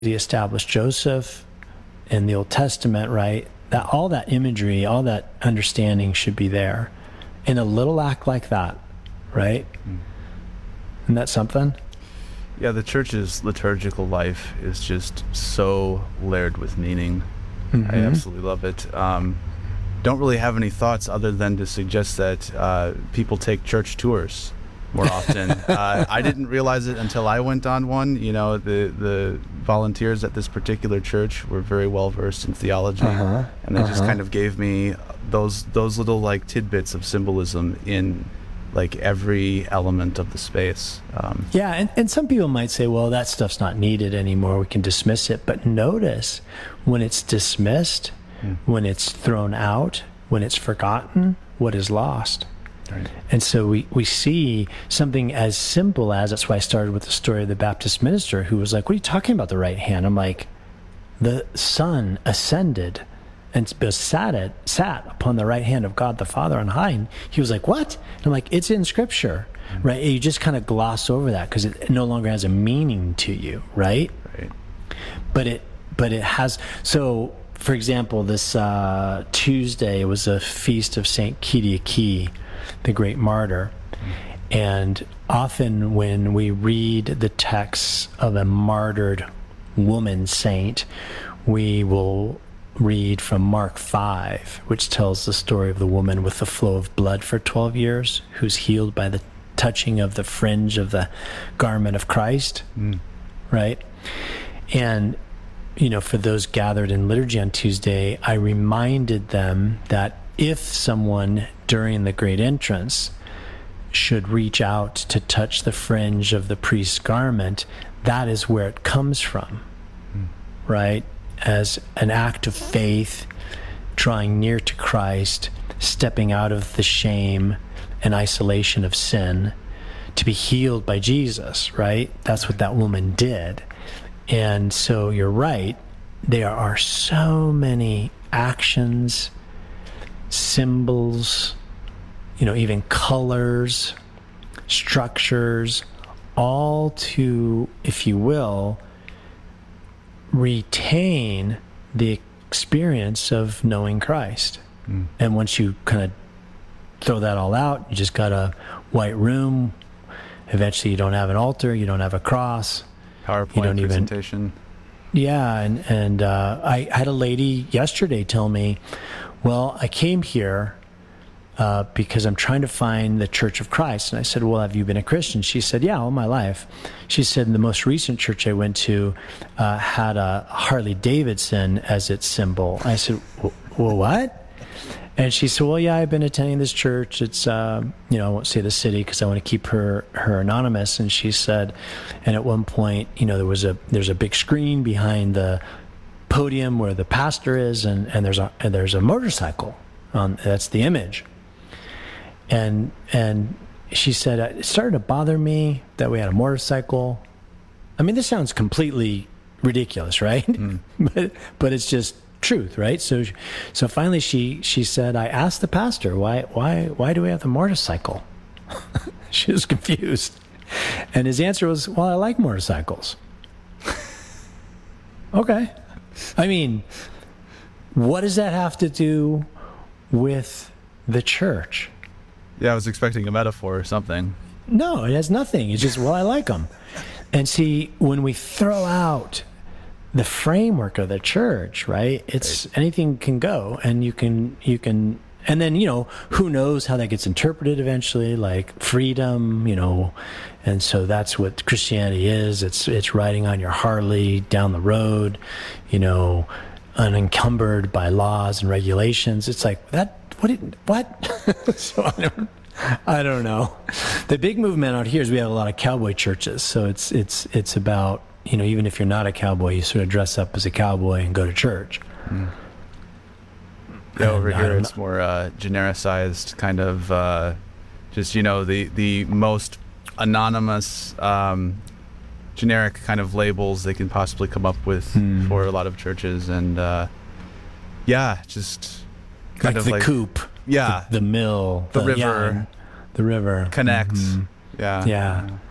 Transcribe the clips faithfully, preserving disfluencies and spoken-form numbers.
he established Joseph in the Old Testament, right? That all that imagery, all that understanding should be there in a little act like that, right? Mm. Isn't that something? Yeah, the church's liturgical life is just so layered with meaning. Mm-hmm. I absolutely love it. Um, don't really have any thoughts other than to suggest that uh, people take church tours more often. uh, I didn't realize it until I went on one. You know, the the volunteers at this particular church were very well versed in theology, uh-huh. and they uh-huh. just kind of gave me those those little like tidbits of symbolism in like every element of the space. Um, yeah, and, and some people might say, well, that stuff's not needed anymore. We can dismiss it. But notice when it's dismissed, mm. when it's thrown out, when it's forgotten, what is lost. Right. And so we, we see something as simple as, that's why I started with the story of the Baptist minister who was like, what are you talking about the right hand? I'm like, the Son ascended and sat, it, sat upon the right hand of God the Father on high. And he was like, what? And I'm like, it's in Scripture, mm-hmm. right? You just kind of gloss over that because it no longer has a meaning to you, right? Right. But it, but it has, so for example, this uh, Tuesday was a feast of Saint Kiriaki, the great martyr. And often when we read the texts of a martyred woman saint, we will read from Mark five, which tells the story of the woman with the flow of blood for twelve years, who's healed by the touching of the fringe of the garment of Christ, mm. right? And, you know, for those gathered in liturgy on Tuesday, I reminded them that if someone during the great entrance should reach out to touch the fringe of the priest's garment, that is where it comes from, mm. right? As an act of faith, drawing near to Christ, stepping out of the shame and isolation of sin to be healed by Jesus, right? That's what that woman did. And so you're right, there are so many actions, symbols, you know, even colors, structures, all to, if you will, retain the experience of knowing Christ. Mm. And once you kind of throw that all out, you just got a white room. Eventually you don't have an altar, you don't have a cross. PowerPoint you don't presentation. Even, yeah, and, and uh, I had a lady yesterday tell me, well, I came here uh, because I'm trying to find the Church of Christ. And I said, well, have you been a Christian? She said, yeah, all my life. She said, the most recent church I went to uh, had a Harley Davidson as its symbol. I said, well, what? And she said, well, yeah, I've been attending this church. It's, uh, you know, I won't say the city because I want to keep her, her anonymous. And she said, and at one point, you know, there was a, there's a big screen behind the podium where the pastor is, and, and there's a, and there's a motorcycle on, that's the image. And, and she said, it started to bother me that we had a motorcycle. I mean, this sounds completely ridiculous, right? Mm. but, but it's just truth, right? So, so finally she, she said, I asked the pastor, why, why, why do we have the motorcycle? She was confused. And his answer was, well, I like motorcycles. Okay. I mean, what does that have to do with the church? Yeah, I was expecting a metaphor or something. No, it has nothing. It's just, well, I like them. And see, when we throw out the framework of the church, right? It's right. Anything can go, and you can, you can, and then, you know, who knows how that gets interpreted eventually, like freedom, you know, and so that's what Christianity is. It's, it's riding on your Harley down the road, you know, unencumbered by laws and regulations. It's like that, what, did, what? So I don't, I don't know. The big movement out here is we have a lot of cowboy churches. So it's, it's, it's about, you know, even if you're not a cowboy, you sort of dress up as a cowboy and go to church. Mm. Yeah, over here it's more uh, genericized, kind of uh, just, you know, the, the most anonymous, um, generic kind of labels they can possibly come up with mm. for a lot of churches. And uh, yeah, just kind like of the like... coop. Yeah. The, the mill. The, the river. Yeah, the river. Connect. Mm-hmm. Yeah. Yeah.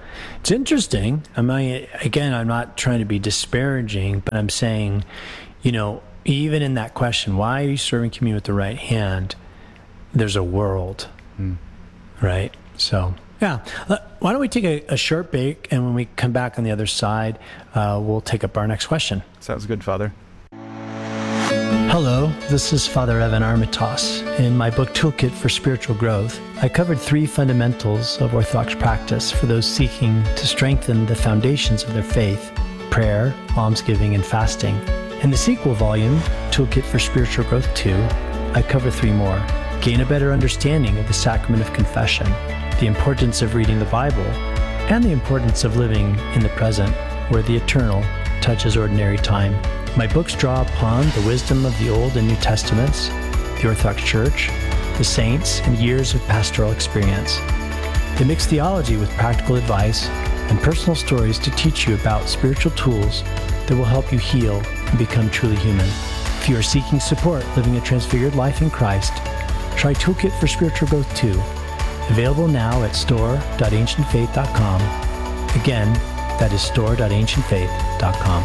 it's interesting. I mean, again, I'm not trying to be disparaging, but I'm saying, you know, even in that question, why are you serving communion with the right hand? There's a world, mm. right? So, yeah. Why don't we take a, a short break, and when we come back on the other side, uh, we'll take up our next question. Sounds good, Father. Hello, this is Father Evan Armitage. In my book Toolkit for Spiritual Growth, I covered three fundamentals of Orthodox practice for those seeking to strengthen the foundations of their faith: prayer, almsgiving, and fasting. In the sequel volume, Toolkit for Spiritual Growth two, I cover three more: gain a better understanding of the sacrament of confession, the importance of reading the Bible, and the importance of living in the present, where the eternal touches ordinary time. My books draw upon the wisdom of the Old and New Testaments, the Orthodox Church, the saints, and years of pastoral experience. They mix theology with practical advice and personal stories to teach you about spiritual tools that will help you heal and become truly human. If you are seeking support living a transfigured life in Christ, try Toolkit for Spiritual Growth two, available now at store dot ancient faith dot com. Again, that is store dot ancient faith dot com.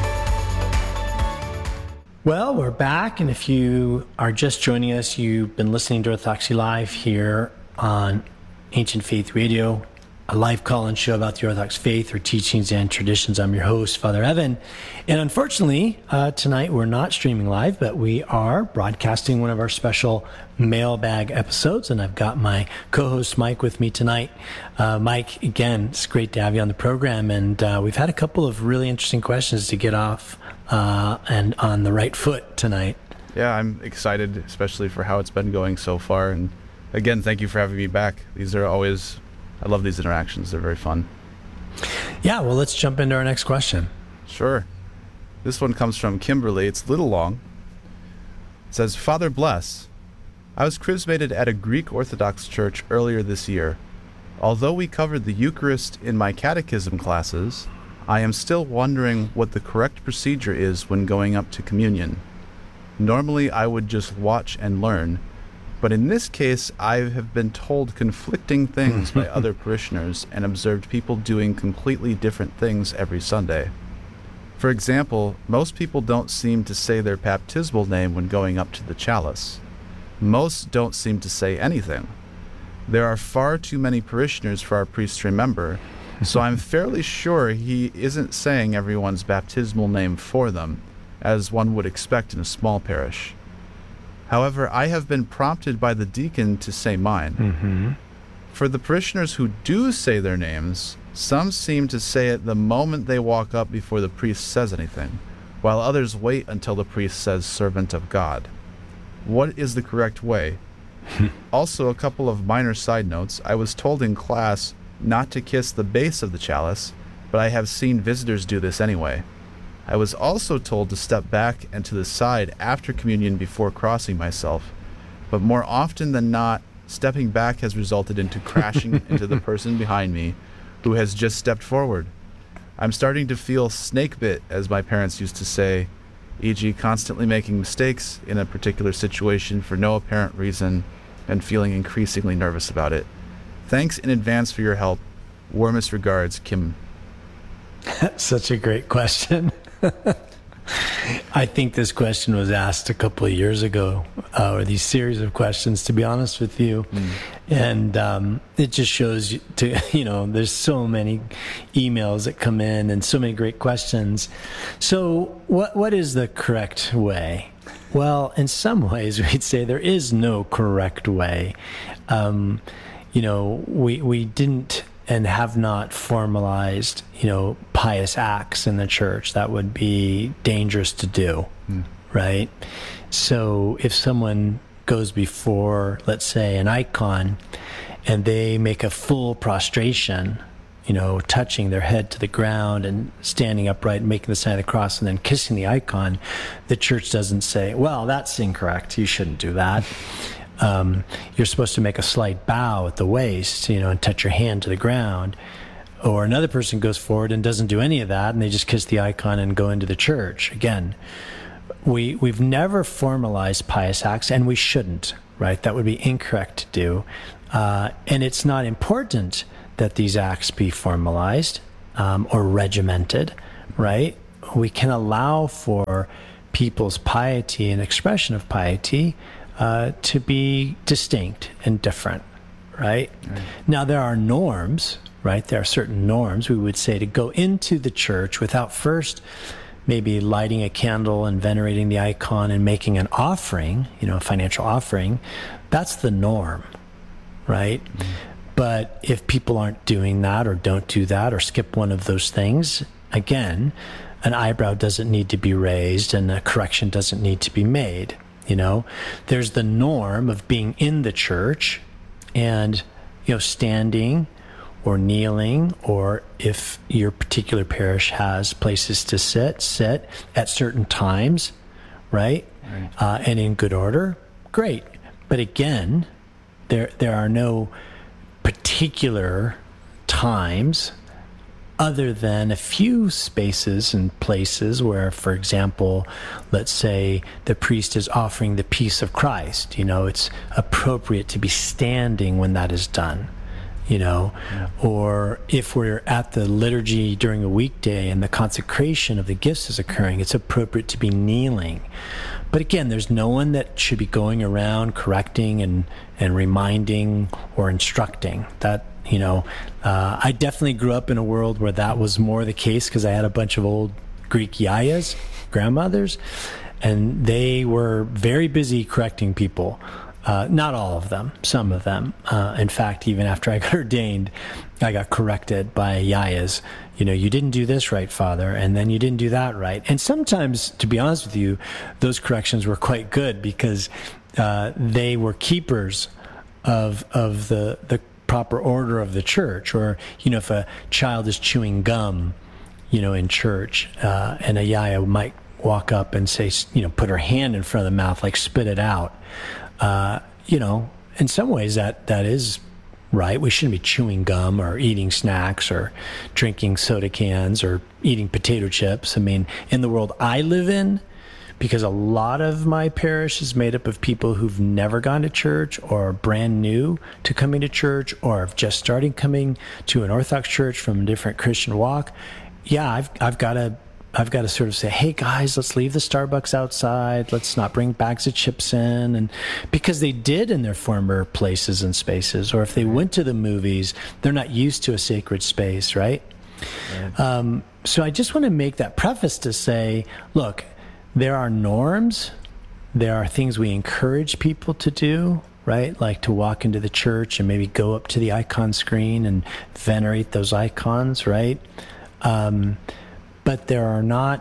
Well, we're back, and if you are just joining us, you've been listening to Orthodoxy Live here on Ancient Faith Radio, a live call-in show about the Orthodox faith, or teachings and traditions. I'm your host, Father Evan, and unfortunately, uh, tonight we're not streaming live, but we are broadcasting one of our special mailbag episodes, and I've got my co-host Mike with me tonight. Uh, Mike, again, it's great to have you on the program, and uh, we've had a couple of really interesting questions to get off uh, and on the right foot tonight. Yeah, I'm excited, especially for how it's been going so far, and again, thank you for having me back. These are always, I love these interactions. They're very fun. Yeah, well, let's jump into our next question. Sure. This one comes from Kimberly. It's a little long. It says, Father Bless, I was chrismated at a Greek Orthodox church earlier this year. Although we covered the Eucharist in my catechism classes, I am still wondering what the correct procedure is when going up to communion. Normally, I would just watch and learn, but in this case, I have been told conflicting things by other parishioners and observed people doing completely different things every Sunday. For example, most people don't seem to say their baptismal name when going up to the chalice. Most don't seem to say anything. There are far too many parishioners for our priest to remember, so I'm fairly sure he isn't saying everyone's baptismal name for them, as one would expect in a small parish. However, I have been prompted by the deacon to say mine. Mm-hmm. For the parishioners who do say their names, some seem to say it the moment they walk up before the priest says anything, while others wait until the priest says servant of God. What is the correct way? Also, a couple of minor side notes. I was told in class not to kiss the base of the chalice, but I have seen visitors do this anyway. I was also told to step back and to the side after communion before crossing myself, but more often than not, stepping back has resulted into crashing into the person behind me who has just stepped forward. I'm starting to feel snake bit, as my parents used to say, for example constantly making mistakes in a particular situation for no apparent reason and feeling increasingly nervous about it. Thanks in advance for your help. Warmest regards, Kim. Such a great question. I think this question was asked a couple of years ago, uh, or these series of questions, to be honest with you. Mm. And um, it just shows you, to, you know, there's so many emails that come in and so many great questions. So what what is the correct way? Well, in some ways, we'd say there is no correct way. Um, you know, we we didn't and have not formalized, you know, pious acts in the church. That would be dangerous to do, mm. right? So if someone goes before, let's say, an icon, and they make a full prostration, you know, touching their head to the ground and standing upright and making the sign of the cross and then kissing the icon, the church doesn't say, well, that's incorrect. You shouldn't do that. Um, you're supposed to make a slight bow at the waist, you know, and touch your hand to the ground. Or another person goes forward and doesn't do any of that, and they just kiss the icon and go into the church. Again, we, we've never formalized pious acts, and we shouldn't, right? That would be incorrect to do. Uh, and it's not important that these acts be formalized. um, or regimented, right? We can allow for people's piety and expression of piety uh, to be distinct and different, right? right? Now, there are norms, right? There are certain norms, we would say, to go into the church without first maybe lighting a candle and venerating the icon and making an offering, you know, a financial offering. That's the norm, right? Mm-hmm. But if people aren't doing that or don't do that or skip one of those things, again, an eyebrow doesn't need to be raised and a correction doesn't need to be made. You know, there's the norm of being in the church and, you know, standing or kneeling, or if your particular parish has places to sit, sit at certain times, right? right. Uh, and in good order, great. But again, there there are no particular times other than a few spaces and places where, for example, let's say the priest is offering the peace of Christ. You know, it's appropriate to be standing when that is done, you know. Yeah. Or if we're at the liturgy during a weekday and the consecration of the gifts is occurring, it's appropriate to be kneeling. But again, there's no one that should be going around correcting and, and reminding or instructing. That, you know, uh, I definitely grew up in a world where that was more the case because I had a bunch of old Greek yayas, grandmothers, and they were very busy correcting people. Uh, not all of them, some of them. Uh, in fact, even after I got ordained, I got corrected by yayas. You know, you didn't do this right, Father, and then you didn't do that right. And sometimes, to be honest with you, those corrections were quite good because uh, they were keepers of of the the proper order of the church. Or, you know, if a child is chewing gum, you know, in church, uh, and a yaya might walk up and say, you know, put her hand in front of the mouth, like spit it out. Uh, you know, in some ways that, that is right. We shouldn't be chewing gum or eating snacks or drinking soda cans or eating potato chips. I mean, in the world I live in, because a lot of my parish is made up of people who've never gone to church or are brand new to coming to church or have just started coming to an Orthodox church from a different Christian walk. Yeah, I've I've got to I've got to sort of say, hey guys, let's leave the Starbucks outside. Let's not bring bags of chips in. And because they did in their former places and spaces, or if they went to the movies, they're not used to a sacred space, right? right. Um, so I just want to make that preface to say, look, there are norms. There are things we encourage people to do, right? Like to walk into the church and maybe go up to the icon screen and venerate those icons, right? Um, But there are not,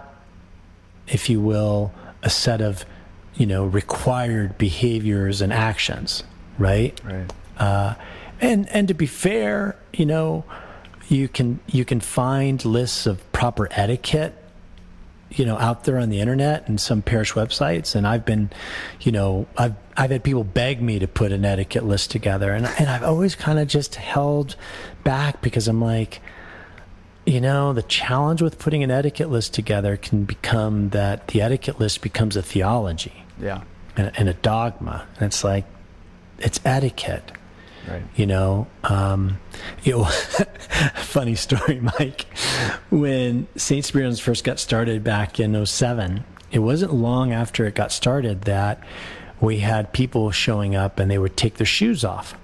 if you will, a set of, you know, required behaviors and actions, right? Right. Uh, and and to be fair, you know, you can you can find lists of proper etiquette, you know, out there on the internet and some parish websites. And I've been, you know, I've I've had people beg me to put an etiquette list together, and and I've always kind of just held back because I'm like, you know, the challenge with putting an etiquette list together can become that the etiquette list becomes a theology, yeah, and, and a dogma. And it's like, it's etiquette, right? You know, um, you know, funny story, Mike. When Saint Spiridions first got started back in oh seven, it wasn't long after it got started that we had people showing up and they would take their shoes off.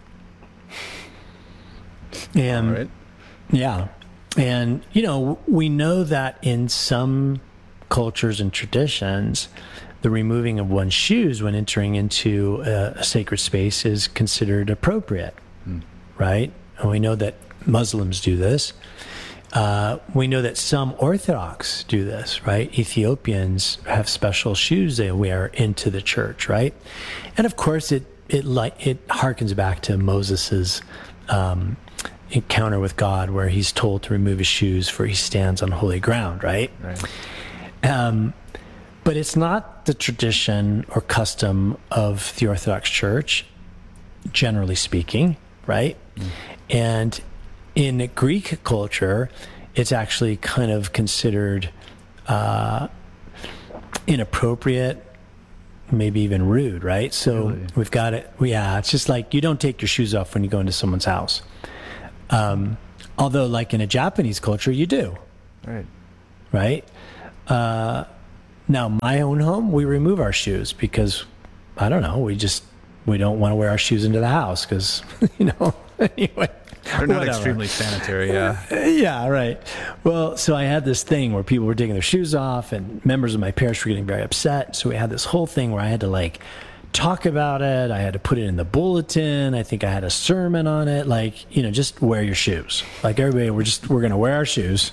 And All right. yeah. And, you know, we know that in some cultures and traditions, the removing of one's shoes when entering into a, a sacred space is considered appropriate, mm. right? And we know that Muslims do this. Uh, we know that some Orthodox do this, right? Ethiopians have special shoes they wear into the church, right? And of course, it it like it harkens back to Moses's um, encounter with God, where he's told to remove his shoes for he stands on holy ground, right? Right. Um, but it's not the tradition or custom of the Orthodox Church, generally speaking, right? Mm. And in Greek culture, it's actually kind of considered uh, inappropriate, maybe even rude, right? So Really? we've got it. Yeah, it's just like you don't take your shoes off when you go into someone's house. Um, Although, like in a Japanese culture, you do, Right. right? Uh, now, my own home, we remove our shoes because, I don't know, we just, we don't want to wear our shoes into the house because, you know, anyway. They're not whatever. extremely sanitary, yeah. Yeah, right. Well, so I had this thing where people were taking their shoes off and members of my parish were getting very upset. So we had this whole thing where I had to like talk about it. I had to put it in the bulletin. I think I had a sermon on it. Like, you know, just wear your shoes. Like everybody, we're just, we're going to wear our shoes.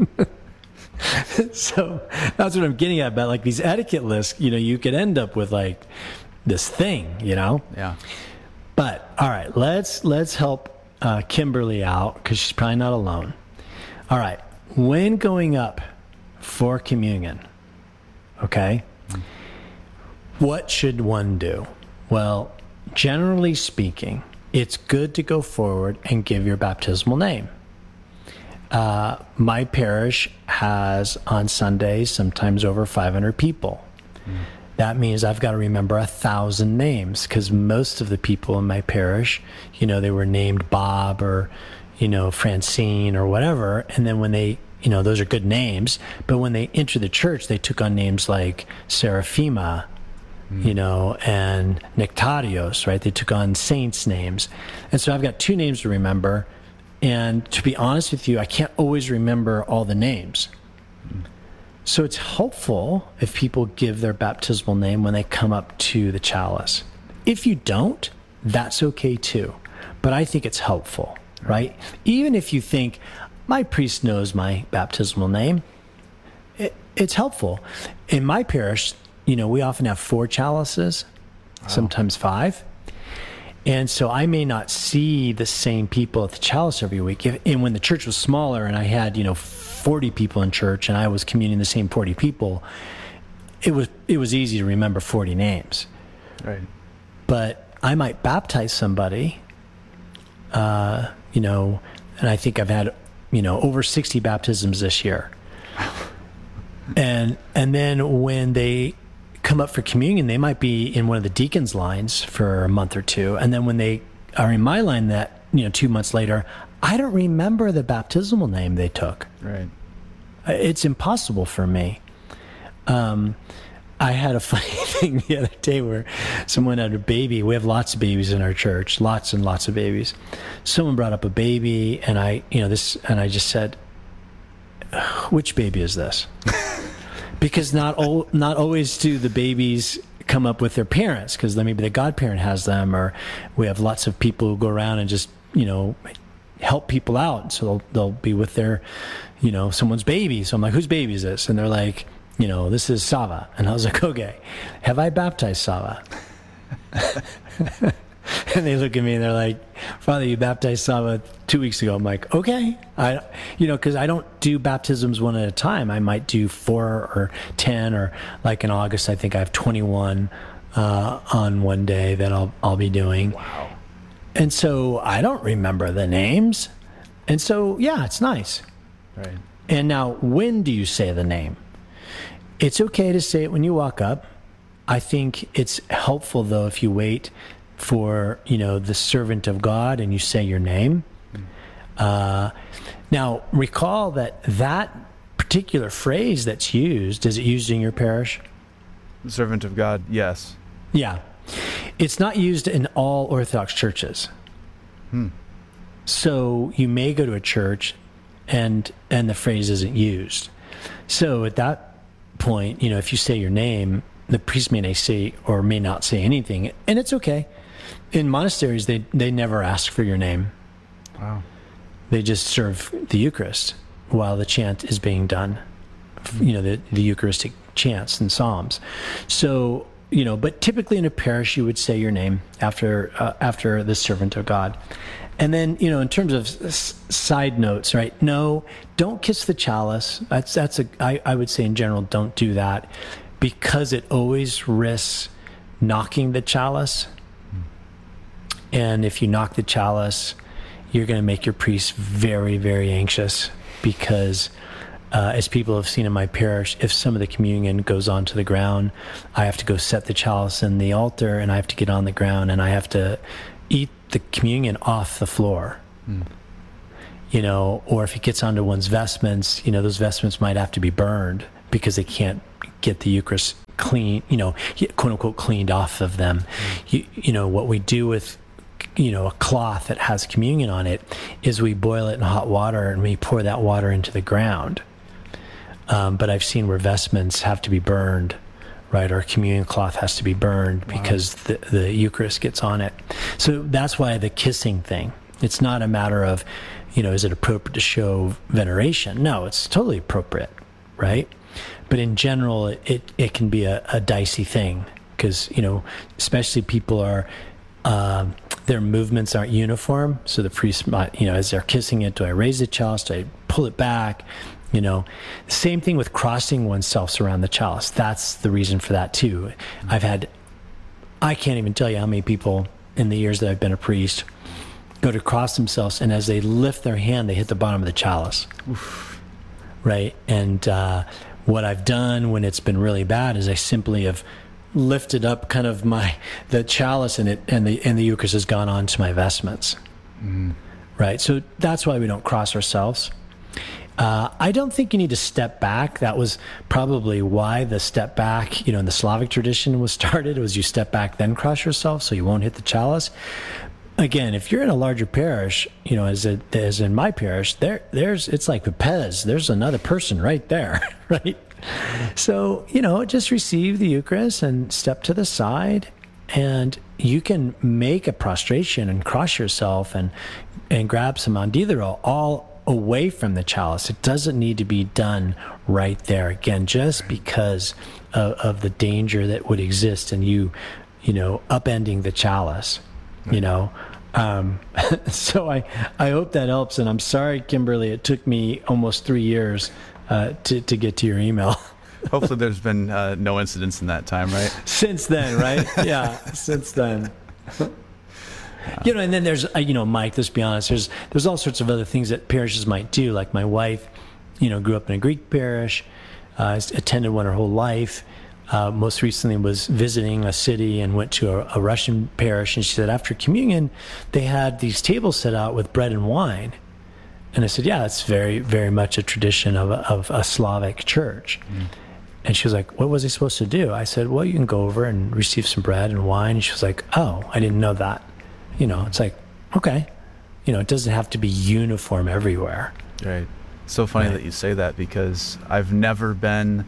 So that's what I'm getting at about like these etiquette lists. You know, you could end up with like this thing, you know? Yeah. But all right, let's let's help uh, Kimberly out because she's probably not alone. All right, when going up for communion, okay, what should one do? Well, generally speaking, it's good to go forward and give your baptismal name. Uh, my parish has on Sundays sometimes over five hundred people. Mm. That means I've got to remember a thousand names because most of the people in my parish, you know, they were named Bob or, you know, Francine or whatever. And then when they, you know, those are good names. But when they entered the church, they took on names like Seraphima, mm. you know, and Nectarios, right? They took on saints' names. And so I've got two names to remember. And to be honest with you, I can't always remember all the names. Mm. So it's helpful if people give their baptismal name when they come up to the chalice. If you don't, that's okay too. But I think it's helpful, right? Even if you think, my priest knows my baptismal name, it, it's helpful. In my parish, you know, we often have four chalices, wow. sometimes five. And so I may not see the same people at the chalice every week. If, and when the church was smaller and I had, you know, forty people in church and I was communing the same forty people, it was it was easy to remember forty names. Right. But I might baptize somebody, uh, you know, and I think I've had, you know, over sixty baptisms this year. and and then when they come up for communion, they might be in one of the deacons' lines for a month or two. And then when they are in my line that, you know, two months later, I don't remember the baptismal name they took. Right. It's impossible for me. Um, I had a funny thing the other day where someone had a baby. We have lots of babies in our church, lots and lots of babies. Someone brought up a baby and I, you know, this, and I just said, which baby is this? Because not all, not always do the babies come up with their parents, because maybe the godparent has them, or we have lots of people who go around and just, you know, help people out. So they'll, they'll be with their, you know, someone's baby. So I'm like, whose baby is this? And they're like, you know, this is Sava. And I was like, okay, have I baptized Sava? And they look at me and they're like, Father, you baptized Sava two weeks ago. I'm like, okay. I, you know, because I don't do baptisms one at a time. I might do four or ten, or like in August, I think I have twenty-one uh, on one day that I'll I'll be doing. Wow. And so I don't remember the names. And so, yeah, it's nice. Right. And now, when do you say the name? It's okay to say it when you walk up. I think it's helpful, though, if you wait for, you know, the servant of God and you say your name. Mm. Uh, now, recall that that particular phrase that's used, is it used in your parish? The servant of God, yes. Yeah. It's not used in all Orthodox churches. Hmm. So you may go to a church and and the phrase isn't used. So at that point, you know, if you say your name, the priest may not say or may not say anything, and it's okay. In monasteries, they, they never ask for your name. Wow. They just serve the Eucharist while the chant is being done, you know, the, the Eucharistic chants and psalms. So, you know, but typically in a parish, you would say your name after uh, after the servant of God. And then, you know, in terms of s- side notes, right? No, don't kiss the chalice. That's, that's a, I, I would say in general, don't do that, because it always risks knocking the chalice. And if you knock the chalice, you're going to make your priest very, very anxious, because uh, as people have seen in my parish, if some of the communion goes onto the ground, I have to go set the chalice in the altar, and I have to get on the ground, and I have to eat the communion off the floor. Mm. you know, or if it gets onto one's vestments, you know, those vestments might have to be burned because they can't get the Eucharist clean, you know, quote unquote, cleaned off of them. Mm. You, you know, what we do with, you know, a cloth that has communion on it is we boil it in hot water and we pour that water into the ground. Um, but I've seen where vestments have to be burned, right? Or communion cloth has to be burned wow. because the, the Eucharist gets on it. So that's why the kissing thing, it's not a matter of, you know, is it appropriate to show veneration? No, it's totally appropriate, right? But in general, it, it can be a, a dicey thing because, you know, especially people are, uh, their movements aren't uniform. So the priest might, you know, as they're kissing it, do I raise the chalice? Do I pull it back? You know, same thing with crossing oneself around the chalice. That's the reason for that too. Mm-hmm. I've had, I can't even tell you how many people in the years that I've been a priest go to cross themselves, and as they lift their hand, they hit the bottom of the chalice. Oof. Right? And uh, what I've done when it's been really bad is I simply have lifted up kind of my the chalice, and it and the and the Eucharist has gone on to my vestments. Mm. Right? So that's why we don't cross ourselves. Uh, I don't think you need to step back. That was probably why the step back, you know, in the Slavic tradition was started. It was you step back, then cross yourself, so you won't hit the chalice. Again, if you're in a larger parish, you know, as a, as in my parish, there, there's, it's like Pepez. There's another person right there, right? So, you know, just receive the Eucharist and step to the side, and you can make a prostration and cross yourself and and grab some andidero all away from the chalice. It doesn't need to be done right there. Again, just because of, of the danger that would exist in you, you know, upending the chalice. You know, um, so I, I hope that helps. And I'm sorry, Kimberly, it took me almost three years uh, to, to get to your email. Hopefully there's been uh, no incidents in that time, right? Since then, right? Yeah, since then. You know, and then there's, uh, you know, Mike, let's be honest, there's, there's all sorts of other things that parishes might do. Like my wife, you know, grew up in a Greek parish, uh, attended one her whole life. Uh, most recently was visiting a city and went to a, a Russian parish, and she said after communion they had these tables set out with bread and wine. And I said, yeah, it's very, very much a tradition of a, of a Slavic church. Mm. And she was like, what was I supposed to do? I said, well, you can go over and receive some bread and wine. And she was like, oh, I didn't know that. You know, it's like, okay, you know, it doesn't have to be uniform everywhere. Right. So funny right. that you say that, because I've never been,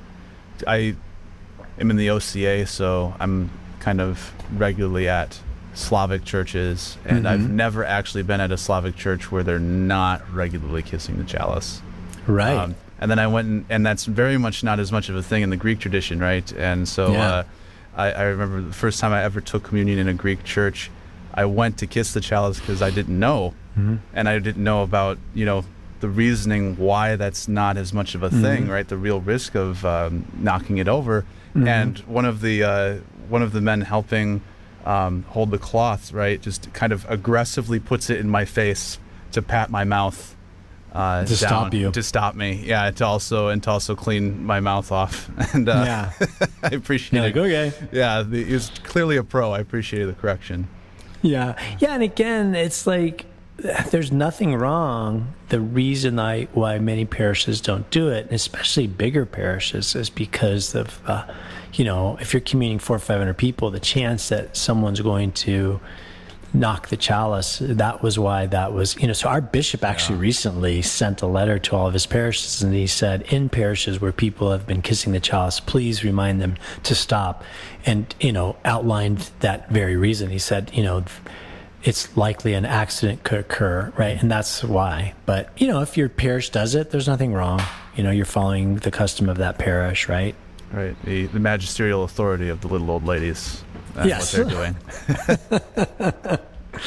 I am in the O C A, so I'm kind of regularly at Slavic churches, and mm-hmm. I've never actually been at a Slavic church where they're not regularly kissing the chalice. Right. Um, and then I went, and, and that's very much not as much of a thing in the Greek tradition, right? And so yeah. uh, I, I remember the first time I ever took communion in a Greek church, I went to kiss the chalice because I didn't know, mm-hmm. and I didn't know about, you know, the reasoning why that's not as much of a mm-hmm. thing, right? The real risk of um, knocking it over. Mm-hmm. And one of the uh, one of the men helping um, hold the cloth, right, just kind of aggressively puts it in my face to pat my mouth. Uh, to down, stop you. To stop me, yeah. To also and to also clean my mouth off, and uh, yeah, I appreciate You're it. Like, okay, yeah, the, he was clearly a pro. I appreciated the correction. Yeah, yeah, and again, it's like there's nothing wrong. The reason I why many parishes don't do it, and especially bigger parishes, is because of uh, you know, if you're communing four or five hundred people, the chance that someone's going to knock the chalice, that was why that was, you know, so our bishop actually yeah. recently sent a letter to all of his parishes, and he said, in parishes where people have been kissing the chalice, please remind them to stop, and, you know, outlined that very reason. He said, you know, it's likely an accident could occur, right? And that's why. But, you know, if your parish does it, there's nothing wrong. You know, you're following the custom of that parish, right? Right. The, the magisterial authority of the little old ladies. That's yes. what they're doing.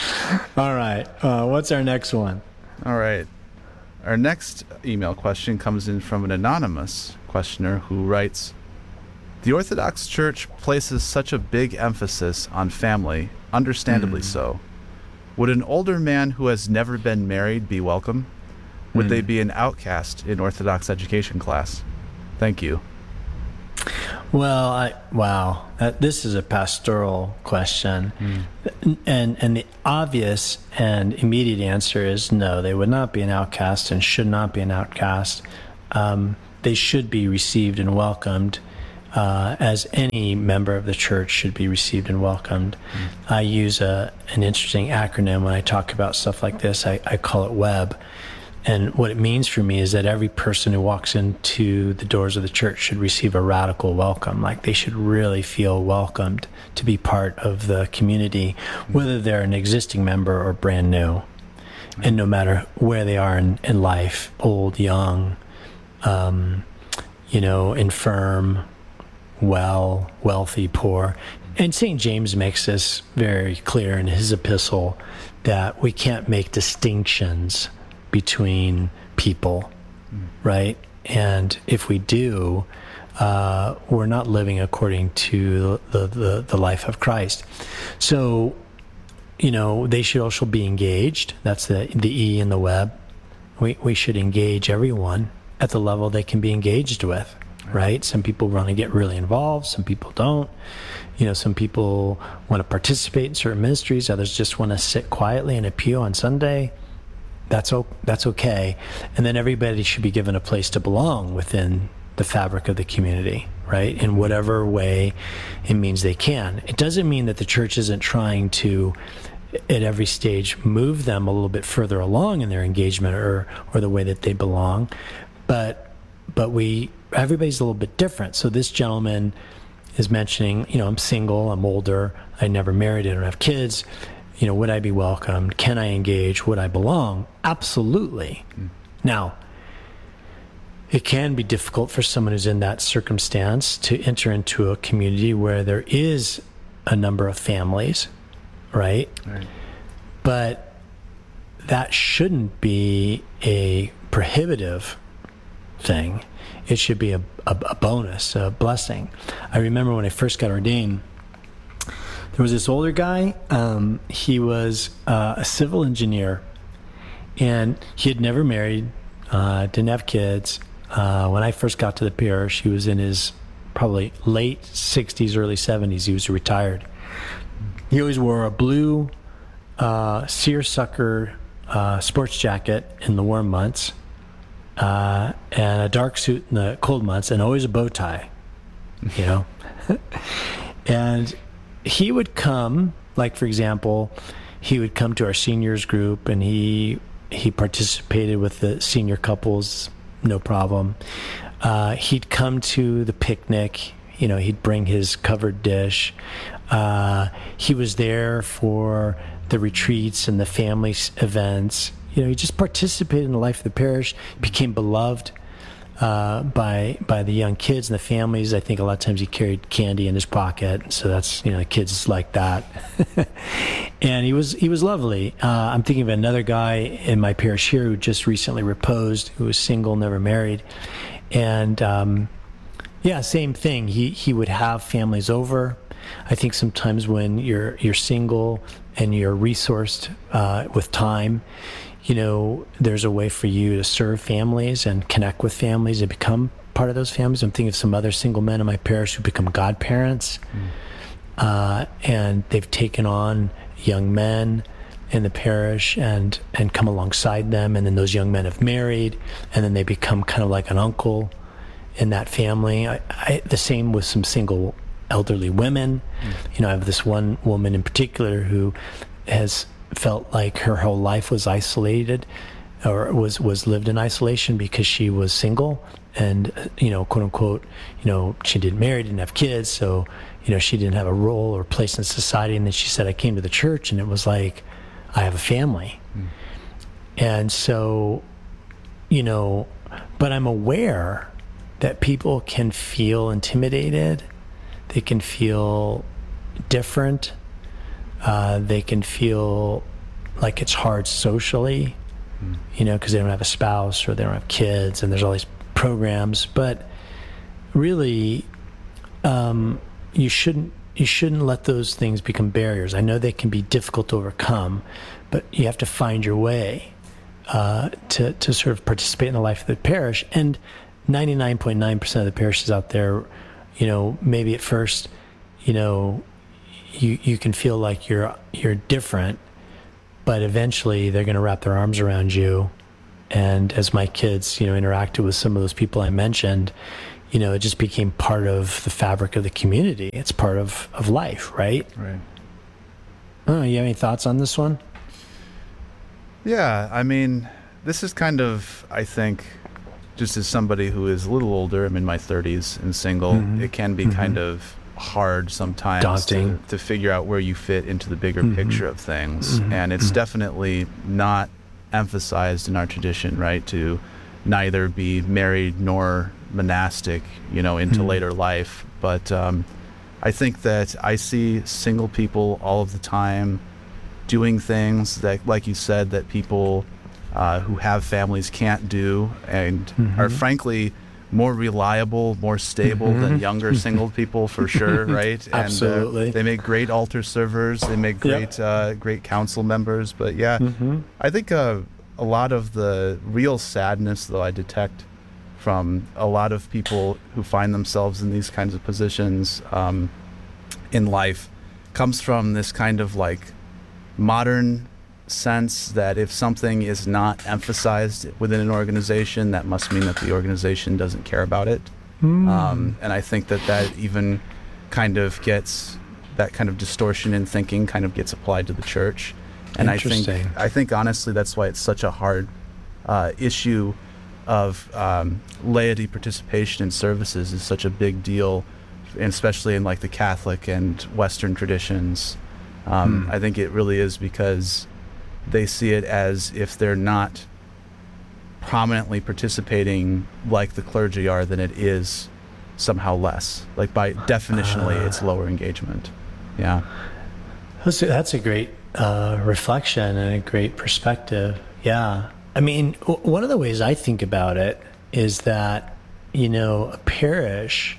All right. Uh, what's our next one? All right. Our next email question comes in from an anonymous questioner who writes, the Orthodox Church places such a big emphasis on family, understandably mm. so. Would an older man who has never been married be welcome? Would mm. they be an outcast in Orthodox education class? Thank you. Well, I, wow, uh, this is a pastoral question. Mm. And, and the obvious and immediate answer is no, they would not be an outcast and should not be an outcast. Um, they should be received and welcomed uh, as any member of the church should be received and welcomed. Mm. I use a, an interesting acronym when I talk about stuff like this. I, I call it WEB. And what it means for me is that every person who walks into the doors of the church should receive a radical welcome. Like they should really feel welcomed to be part of the community, whether they're an existing member or brand new. And no matter where they are in, in life, old, young, um, you know, infirm, well, wealthy, poor. And Saint James makes this very clear in his epistle that we can't make distinctions between people, mm. right? And if we do, uh, we're not living according to the, the, the life of Christ. So, you know, they should also be engaged. That's the the E in the web. We we should engage everyone at the level they can be engaged with, right? right? Some people want to get really involved. Some people don't. You know, some people want to participate in certain ministries. Others just want to sit quietly in a pew on Sunday. That's o- that's okay. And then everybody should be given a place to belong within the fabric of the community, right? In whatever way it means they can. It doesn't mean that the church isn't trying to, at every stage, move them a little bit further along in their engagement or or the way that they belong. But but we everybody's a little bit different. So this gentleman is mentioning, you know, I'm single, I'm older, I never married, I don't have kids. You know, would I be welcomed? Can I engage? Would I belong? Absolutely. Mm. Now, it can be difficult for someone who's in that circumstance to enter into a community where there is a number of families, right? Right. But that shouldn't be a prohibitive thing. It should be a, a, a bonus, a blessing. I remember when I first got ordained, there was this older guy. Um, he was uh, a civil engineer, and he had never married, uh, didn't have kids. Uh, when I first got to the parish, he was in his probably late sixties, early seventies. He was retired. He always wore a blue uh, seersucker uh, sports jacket in the warm months, uh, and a dark suit in the cold months, and always a bow tie, you know. And he would come, like for example, he would come to our seniors group, and he he participated with the senior couples, no problem. Uh, he'd come to the picnic, you know, he'd bring his covered dish. Uh, he was there for the retreats and the family events. You know, he just participated in the life of the parish, became beloved Uh, by by the young kids and the families. I think a lot of times he carried candy in his pocket, so that's, you know, kids like that. And he was he was lovely. Uh, I'm thinking of another guy in my parish here who just recently reposed, who was single, never married, and um, yeah, same thing. He he would have families over. I think sometimes when you're you're single and you're resourced uh, with time, you know, there's a way for you to serve families and connect with families and become part of those families. I'm thinking of some other single men in my parish who become godparents, mm. uh, and they've taken on young men in the parish and, and come alongside them, and then those young men have married, and then they become kind of like an uncle in that family. I, I, the same with some single elderly women. Mm. You know, I have this one woman in particular who has felt like her whole life was isolated, or was was lived in isolation because she was single, and, you know, quote unquote, you know, she didn't marry, didn't have kids, so, you know, she didn't have a role or place in society. And then she said, I came to the church, and it was like, I have a family. Mm. And so, you know, but I'm aware that people can feel intimidated, they can feel different. Uh, they can feel like it's hard socially, mm. you know, because they don't have a spouse or they don't have kids, and there's all these programs. But really, um, you shouldn't you shouldn't let those things become barriers. I know they can be difficult to overcome, but you have to find your way uh, to to sort of participate in the life of the parish. And ninety-nine point nine percent of the parishes out there, you know, maybe at first, you know, you you can feel like you're you're different, but eventually they're going to wrap their arms around you. And as my kids, you know, interacted with some of those people I mentioned, you know, it just became part of the fabric of the community. It's part of, of life, right? Right. Oh, you have any thoughts on this one? Yeah, I mean, this is kind of, I think, just as somebody who is a little older, I'm in my thirties and single, mm-hmm. it can be mm-hmm. kind of hard sometimes daunting to, to figure out where you fit into the bigger mm-hmm. picture of things. Mm-hmm. And it's mm-hmm. definitely not emphasized in our tradition, right, to neither be married nor monastic, you know, into mm-hmm. later life. But um, I think that I see single people all of the time doing things that, like you said, that people uh, who have families can't do, and mm-hmm. are frankly more reliable, more stable mm-hmm. than younger single people, for sure, right? Absolutely. And uh, they make great altar servers. They make great, yep. uh, great council members. But yeah, mm-hmm. I think uh, a lot of the real sadness, though, I detect from a lot of people who find themselves in these kinds of positions um, in life, comes from this kind of like modern sense that if something is not emphasized within an organization, that must mean that the organization doesn't care about it. Mm. Um, and I think that that even kind of gets, that kind of distortion in thinking kind of gets applied to the church. And I think, I think honestly, that's why it's such a hard uh, issue of um, laity participation in services is such a big deal, and especially in like the Catholic and Western traditions. Um, mm. I think it really is because they see it as if they're not prominently participating like the clergy are, then it is somehow less. Like by definitionally, uh, it's lower engagement. Yeah. That's a, that's a great uh, reflection and a great perspective. Yeah. I mean, w- one of the ways I think about it is that, you know, a parish,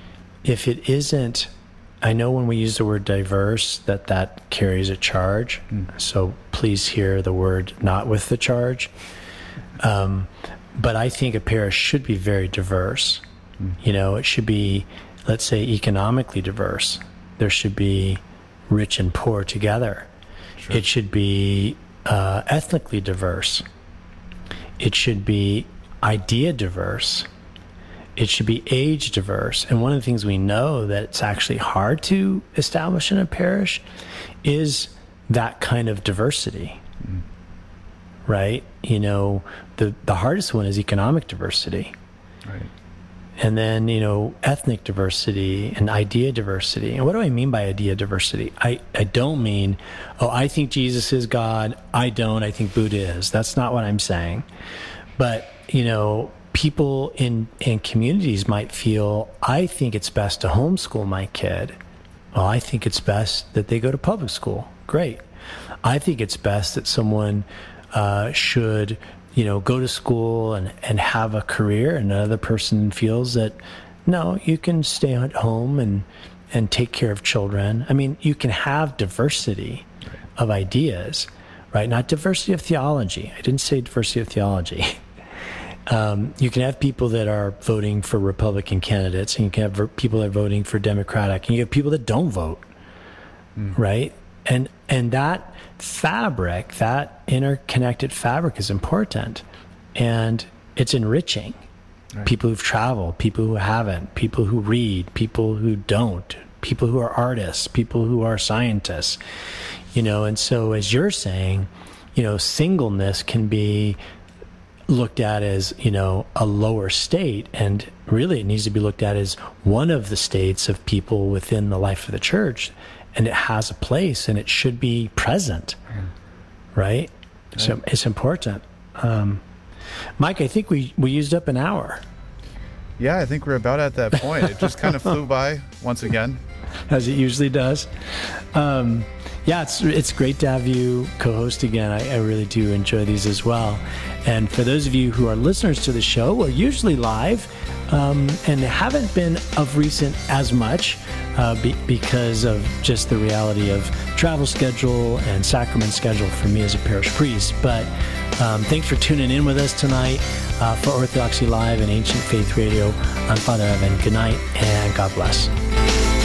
if it isn't, I know when we use the word diverse, that that carries a charge. Mm. So please hear the word not with the charge. Um, but I think a parish should be very diverse. Mm. You know, it should be, let's say, economically diverse. There should be rich and poor together. Sure. It should be uh, ethnically diverse. It should be idea diverse. It should be age diverse. And one of the things we know that it's actually hard to establish in a parish is that kind of diversity, mm. right? You know, the, the hardest one is economic diversity. Right. And then, you know, ethnic diversity and idea diversity. And what do I mean by idea diversity? I, I don't mean, oh, I think Jesus is God. I don't. I think Buddha is. That's not what I'm saying. But, you know, people in, in communities might feel, I think it's best to homeschool my kid. Well, I think it's best that they go to public school. Great. I think it's best that someone uh, should, you know, go to school and, and have a career, and another person feels that, no, you can stay at home and, and take care of children. I mean, you can have diversity right. of ideas, right? Not diversity of theology. I didn't say diversity of theology. Um, you can have people that are voting for Republican candidates, and you can have ver- people that are voting for Democratic, and you have people that don't vote, mm. right? And and that fabric, that interconnected fabric is important, and it's enriching. Right. People who've traveled, people who haven't, people who read, people who don't, people who are artists, people who are scientists, you know. And so, as you're saying, you know, singleness can be looked at as, you know, a lower state, and really it needs to be looked at as one of the states of people within the life of the church, and it has a place and it should be present, mm. right? right? So it's important. Um, Mike, I think we, we used up an hour. Yeah, I think we're about at that point. It just kind of flew by once again. As it usually does. Um, yeah, it's it's great to have you co-host again. I, I really do enjoy these as well. And for those of you who are listeners to the show, we're usually live um, and haven't been of recent as much uh, be, because of just the reality of travel schedule and sacrament schedule for me as a parish priest. But Um, thanks for tuning in with us tonight uh, for Orthodoxy Live and Ancient Faith Radio. I'm Father Evan. Good night, and God bless.